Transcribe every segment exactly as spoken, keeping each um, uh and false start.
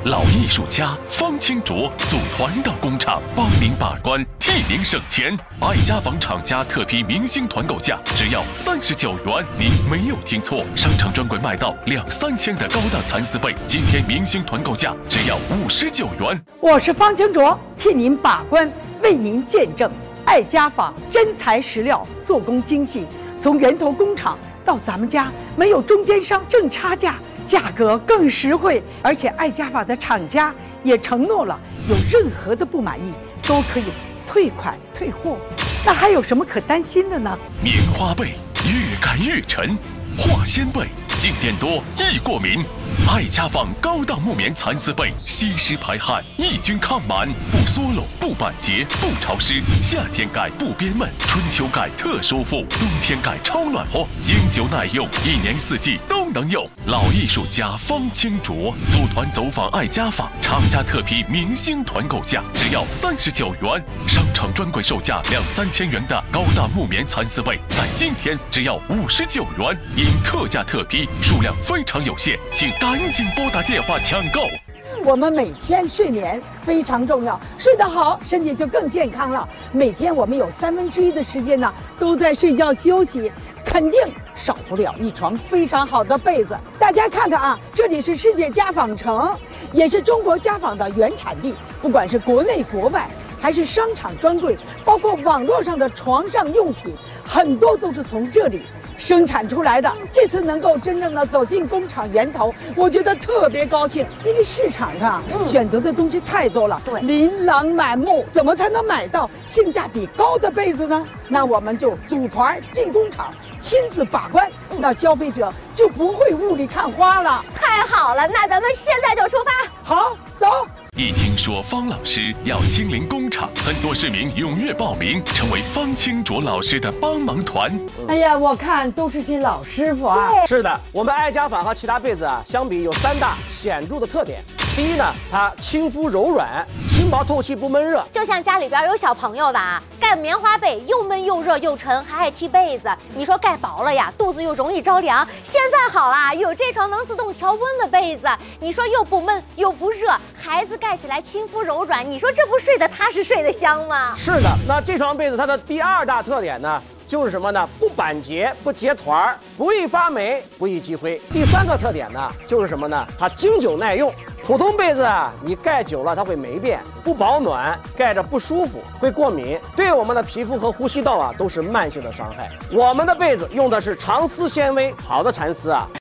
老艺术家方清卓组团到工厂，帮您把关，替您省钱。爱家纺厂家特批明星团购价只要三十九元，您没有听错，商场专柜卖到两三千的高档蚕丝被，今天明星团购价只要五十九元。 我是方清卓，替您把关，为您见证。爱家纺真材实料，做工精细，从源头工厂到咱们家，没有中间商挣差价，价格更实惠。而且爱家纺的厂家也承诺了，有任何的不满意都可以退款退货。那还有什么可担心的呢？ 棉花被越盖越沉，化纤被静电多易过敏。爱家纺高档木棉蚕丝被，吸湿排汗，抑菌抗螨，不缩漏，不板结，不潮湿。夏天盖不憋闷，春秋盖特舒服，冬天盖超暖和，经久耐用，一年四季都能用。老艺术家方清卓组团走访爱家纺，厂家特批明星团购价只要三十九元，商场专柜售价两三千元的高档木棉蚕丝被，在今天只要五十九元，因特价特批，数量非常有限，请赶紧拨打电话抢购。 我们每天睡眠非常重要，睡得好，身体就更健康了。每天我们有三分之一的时间呢都在睡觉休息，肯定少不了一床非常好的被子。大家看看啊，这里是世界家纺城，也是中国家纺的原产地。不管是国内国外，还是商场专柜，包括网络上的床上用品，很多都是从这里生产出来的。这次能够真正的走进工厂源头，我觉得特别高兴，因为市场上选择的东西太多了，对，琳琅满目，怎么才能买到性价比高的被子呢？那我们就组团进工厂，亲自把关，那消费者就不会雾里看花了。 太好了，那咱们现在就出发。 好，走。 一听说方老师要亲临工厂，很多市民踊跃报名，成为方清卓老师的帮忙团。 哎呀，我看都是些老师傅啊。 是的，我们爱家纺和其他被子啊相比，有三大显著的特点。第一呢，它亲肤柔软，轻薄透气，不闷热。 就像家里边有小朋友的啊，盖棉花被又闷又热又沉，还爱踢被子。你说盖薄了呀，肚子又容易着凉。现在好啦，有这床能自动调温的被子，你说又不闷又不热，孩子盖起来亲肤柔软，你说这不睡得踏实睡得香吗？ 是的，那这床被子它的第二大特点呢，就是什么呢？不板结，不结团，不易发霉，不易积灰。第三个特点呢，就是什么呢？它经久耐用。普通被子啊，你盖久了它会霉变，不保暖，盖着不舒服，会过敏，对我们的皮肤和呼吸道啊都是慢性的伤害。我们的被子用的是长丝纤维，好的蚕丝啊，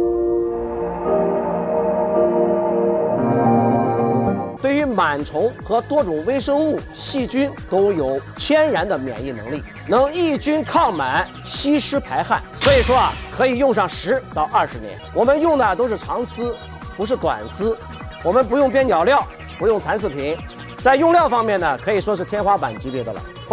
对于螨虫和多种微生物、细菌都有天然的免疫能力，能抑菌抗螨、吸湿排汗，所以说啊，可以用上十到二十年。我们用的都是长丝，不是短丝，我们不用边角料，不用蚕丝品，在用料方面呢，可以说是天花板级别的了。